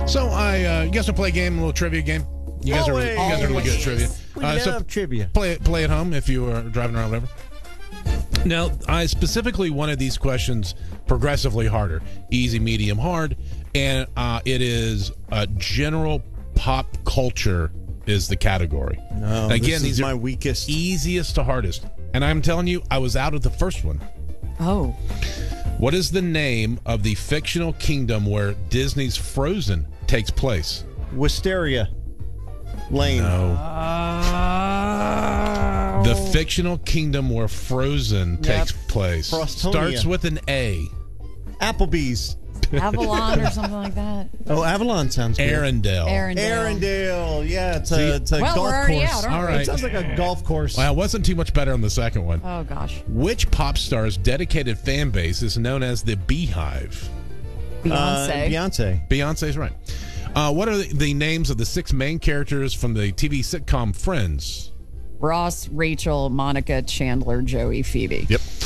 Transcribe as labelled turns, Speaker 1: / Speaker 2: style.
Speaker 1: So you guys want to play a game, a little trivia game? You guys are really good at trivia.
Speaker 2: We love trivia.
Speaker 1: Play at home if you are driving around, whatever. Now, I specifically wanted these questions progressively harder. Easy, medium, hard. And it is general pop culture is the category.
Speaker 2: No,
Speaker 1: again,
Speaker 2: these
Speaker 1: are
Speaker 2: my weakest.
Speaker 1: Easiest to hardest. And I'm telling you, I was out of the first one.
Speaker 3: Oh.
Speaker 1: What is the name of the fictional kingdom where Disney's Frozen takes place?
Speaker 2: Wisteria Lane.
Speaker 1: No. The fictional kingdom where Frozen takes place.
Speaker 2: Frostonia.
Speaker 1: Starts with an A.
Speaker 2: Applebee's.
Speaker 3: Avalon or something like that.
Speaker 2: Oh, Avalon sounds good.
Speaker 1: Arendelle.
Speaker 2: Arendelle. Yeah, it's a
Speaker 3: well,
Speaker 2: golf
Speaker 3: we're already
Speaker 2: course.
Speaker 3: out, aren't
Speaker 1: All
Speaker 3: we?
Speaker 1: right.
Speaker 2: It sounds like a golf course.
Speaker 1: Well, it wasn't too much better on the second one.
Speaker 3: Oh, gosh.
Speaker 1: Which pop star's dedicated fan base is known as the Beehive?
Speaker 3: Beyonce.
Speaker 1: Beyonce's right. What are the names of the 6 main characters from the TV sitcom Friends?
Speaker 3: Ross, Rachel, Monica, Chandler, Joey, Phoebe.
Speaker 1: Yep.